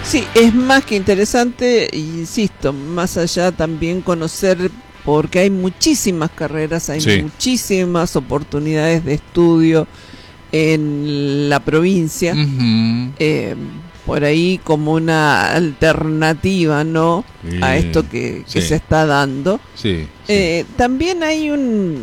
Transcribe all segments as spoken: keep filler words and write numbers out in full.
Sí, es más que interesante, insisto, más allá también conocer, porque hay muchísimas carreras, hay Sí. muchísimas oportunidades de estudio en la provincia, Uh-huh. eh, por ahí como una alternativa, ¿no? Bien. A esto que, que Sí. se está dando. Sí, sí. Eh, también hay un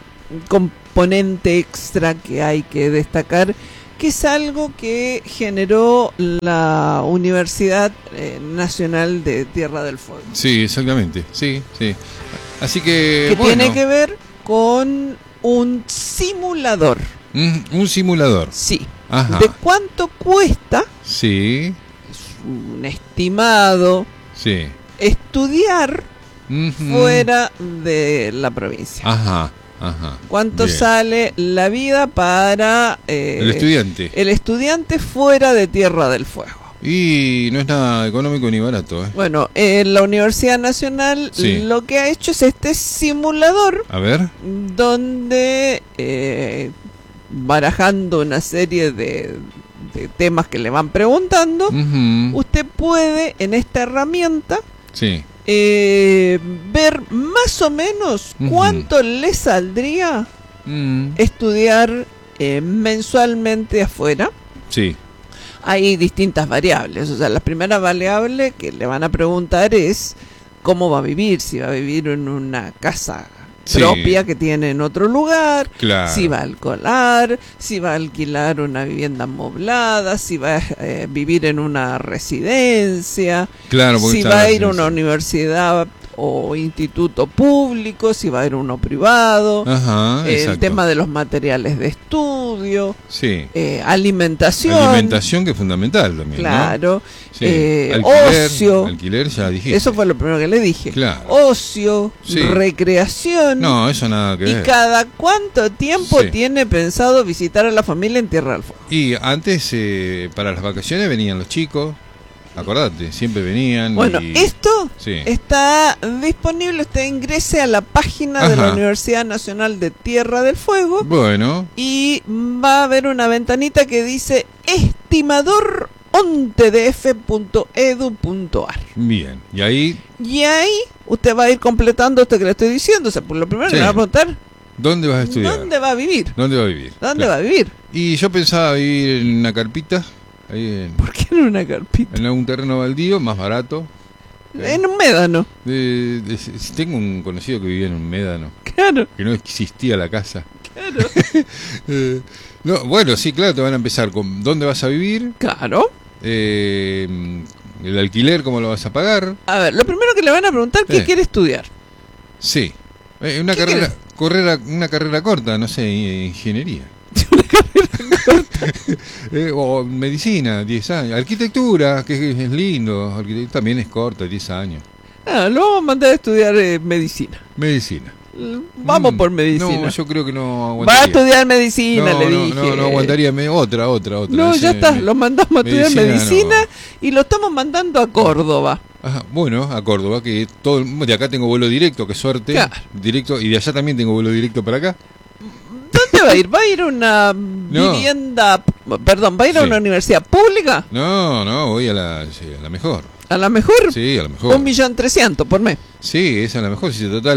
componente extra que hay que destacar, que es algo que generó la Universidad eh, Nacional de Tierra del Fuego. Sí, exactamente, sí, sí. Así que, Que bueno, tiene que ver con un simulador. un, un simulador. Sí. Ajá. ¿De cuánto cuesta? Sí, Es un estimado sí. estudiar Ujú. fuera de la provincia. Ajá, ajá. ¿Cuánto Bien. sale la vida para eh, El estudiante. el estudiante fuera de Tierra del Fuego? Y no es nada económico ni barato, ¿eh? Bueno, eh, la Universidad Nacional Sí. lo que ha hecho es este simulador A ver. donde, eh, barajando una serie de, de temas que le van preguntando, Ujú. usted puede en esta herramienta Sí. eh, ver más o menos Ujú. cuánto le saldría Mm. estudiar eh, mensualmente afuera. Sí. Hay distintas variables, o sea, la primera variable que le van a preguntar es cómo va a vivir, si va a vivir en una casa Sí. propia que tiene en otro lugar, Claro. si va a alquilar, si va a alquilar una vivienda amoblada, si va a eh, vivir en una residencia, Claro, porque si está va la a ir a una residencia. universidad o instituto público, si va a ir a uno privado, Ajá, el exacto. tema de los materiales de estudio, Sí. eh, alimentación, Alimentación que es fundamental también, ¿no? claro, Sí. eh, alquiler, ocio, alquiler ya dijiste. eso fue lo primero que le dije, Claro. ocio, Sí. recreación, No, eso nada que y ver. cada cuánto tiempo Sí. tiene pensado visitar a la familia en Tierra del Fuego. Y antes, eh, para las vacaciones venían los chicos, acordate, siempre venían. Bueno, y... esto Sí. está disponible, usted ingrese a la página de la Ajá. Universidad Nacional de Tierra del Fuego Bueno, y va a haber una ventanita que dice estimador ontdf punto edu punto ar. bien. Y ahí, Y ahí usted va a ir completando esto que le estoy diciendo. O sea, por lo primero Sí. que le va a preguntar, ¿dónde vas a estudiar? ¿dónde va a vivir? ¿Dónde va a vivir? ¿Dónde Claro. va a vivir? Y yo pensaba vivir en una carpita, ahí en, ¿Por qué en una carpita? en algún terreno baldío, más barato. En un médano, De- de- tengo un conocido que vivía en un médano, claro, que no existía la casa. claro, Eh, no, bueno, sí, claro, te van a empezar con dónde vas a vivir, claro. eh, el alquiler, cómo lo vas a pagar. A ver, lo primero que le van a preguntar, ¿qué Sí. quiere estudiar? Sí, Eh, una ¿Qué carrera, querés? correra, una carrera corta, no sé, i- ingeniería. Eh, o medicina, diez años. Arquitectura, que es lindo, arquitectura también es corta, diez años. Ah, lo vamos a mandar a estudiar eh, medicina. Medicina. L- Vamos Mm, por medicina. No, yo creo que no Va a aguantaría. estudiar medicina, no, le no, dije. no, no aguantaría, me- otra, otra, otra. No, Ese ya está, me- lo mandamos a estudiar medicina, medicina no. y lo estamos mandando a Córdoba. Ajá, bueno, a Córdoba, que todo, de acá tengo vuelo directo, qué suerte. Claro. Directo, y de allá también tengo vuelo directo para acá. ¿Dónde va a ir? ¿Va a ir a una vivienda, perdón, va a ir a Sí. una universidad pública? No, no, voy a la, sí, a la mejor. A la mejor, Sí, a la mejor. un millón trescientos por mes. Sí, esa es la mejor, si se trata